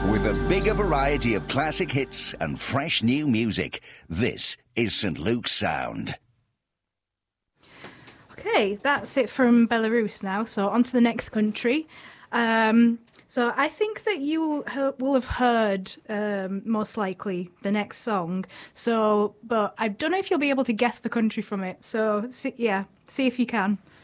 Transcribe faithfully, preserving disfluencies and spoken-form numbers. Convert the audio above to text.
With a bigger variety of classic hits and fresh new music, this is Saint Luke's Sound. Okay, that's it from Belarus now. So on to the next country. Um, so I think that you will have heard, um, most likely, the next song. So, but I don't know if you'll be able to guess the country from it. So, see, yeah, see if you can.